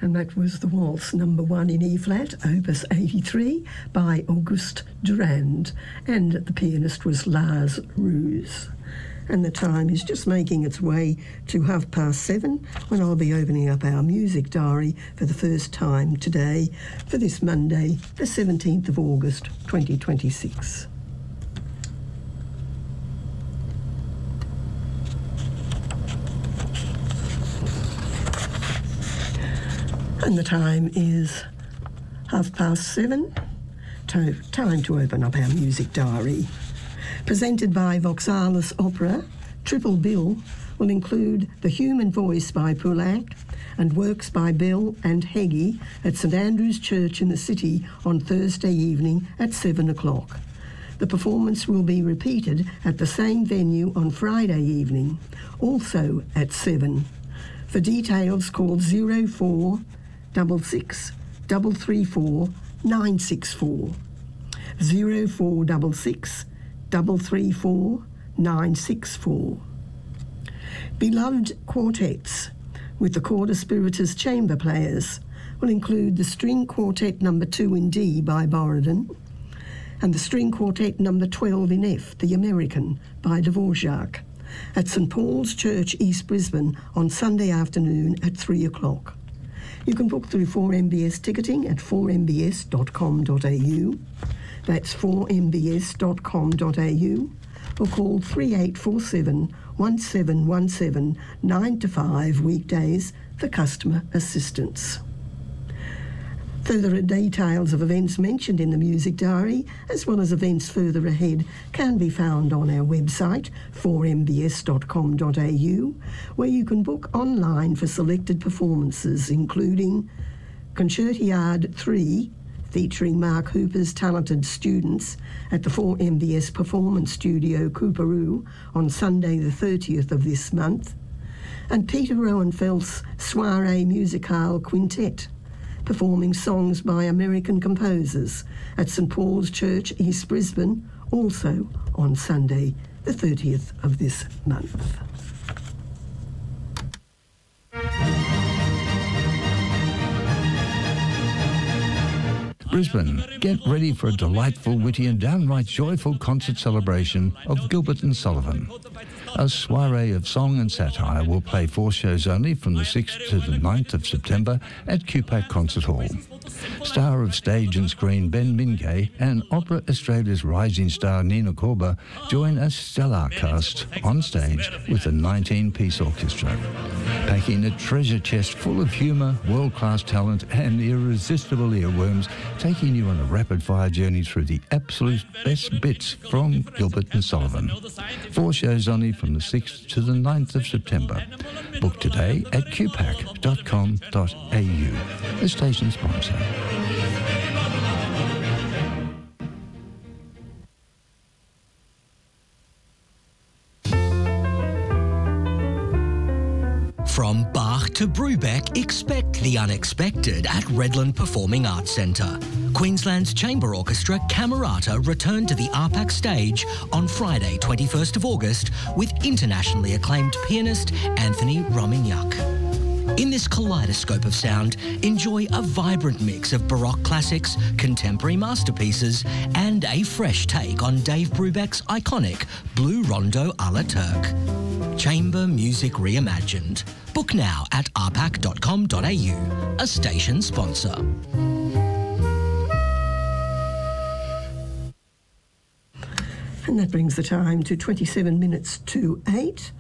And that was the waltz number 1 in E-flat, opus 83, by Auguste Durand, and the pianist was Lars Roos. And the time is just making its way to 7:30, when I'll be opening up our music diary for the first time today for this Monday, the 17th of August, 2026. And the time is 7:30. Time to open up our music diary. Presented by Voxalis Opera, Triple Bill will include The Human Voice by Poulenc and works by Bell and Heggie at St Andrew's Church in the City on Thursday evening at 7 o'clock. The performance will be repeated at the same venue on Friday evening, also at 7. For details, call 0466 334 964. 0466 334 964. Beloved quartets with the Corda Spiritus chamber players will include the String Quartet number 2 in D by Borodin and the String Quartet number 12 in F, the American, by Dvorak, at St Paul's Church, East Brisbane on Sunday afternoon at 3 o'clock. You can book through 4MBS ticketing at 4mbs.com.au. That's 4mbs.com.au, or call 3847 1717 9 to 5 weekdays for customer assistance. Further details of events mentioned in the music diary, as well as events further ahead, can be found on our website, 4mbs.com.au, where you can book online for selected performances, including Concertiade 3, featuring Mark Hooper's talented students at the 4MBS Performance Studio, Coorparoo, on Sunday the 30th of this month, and Peter Roenfeld's Soirée Musicale Quintet, performing songs by American composers at St Paul's Church, East Brisbane, also on Sunday the 30th of this month. Brisbane, get ready for a delightful, witty and downright joyful concert celebration of Gilbert and Sullivan. A soiree of song and satire will play 4 shows only from the 6th to the 9th of September at QPAC Concert Hall. Star of stage and screen Ben Mingay and Opera Australia's rising star Nina Corba join a stellar cast on stage with a 19-piece orchestra, packing a treasure chest full of humour, world-class talent and irresistible earworms, taking you on a rapid-fire journey through the absolute best bits from Gilbert and Sullivan. 4 shows only from the 6th to the 9th of September. Book today at qpac.com.au, the station sponsor. From Bach to Brubeck, expect the unexpected at Redland Performing Arts Centre. Queensland's Chamber Orchestra Camerata returned to the ARPAC stage on Friday, 21st of August, with internationally acclaimed pianist Anthony Romignac. In this kaleidoscope of sound, enjoy a vibrant mix of Baroque classics, contemporary masterpieces, and a fresh take on Dave Brubeck's iconic Blue Rondo a la Turk. Chamber music reimagined. Book now at arpac.com.au, a station sponsor. And that brings the time to 27 minutes to 8.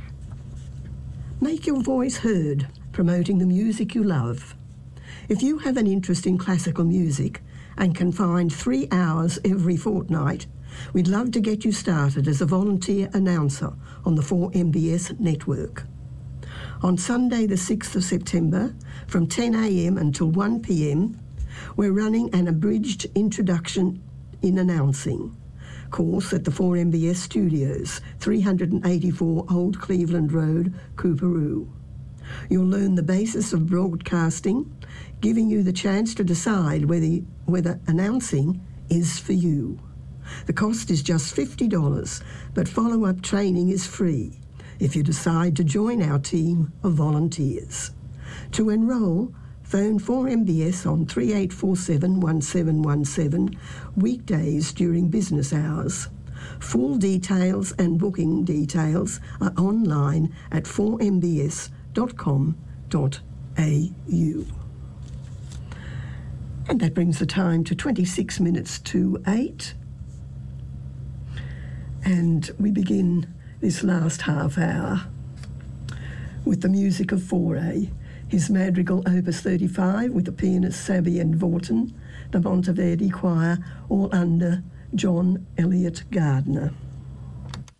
Make your voice heard, promoting the music you love. If you have an interest in classical music and can find 3 hours every fortnight, we'd love to get you started as a volunteer announcer on the 4MBS network. On Sunday the 6th of September, from 10 a.m. until 1 p.m, we're running an abridged introduction in announcing course at the 4MBS Studios, 384 Old Cleveland Road, Coorparoo. You'll learn the basis of broadcasting, giving you the chance to decide whether announcing is for you. The cost is just $50, but follow-up training is free if you decide to join our team of volunteers. To enrol, Phone 4MBS on 3847 1717 weekdays during business hours. Full details and booking details are online at 4mbs.com.au. And that brings the time to 26 minutes to 8. And we begin this last half hour with the music of Fauré, his madrigal Opus 35 with the pianist Sabian Vorton, the Monteverdi Choir, all under John Elliott Gardner.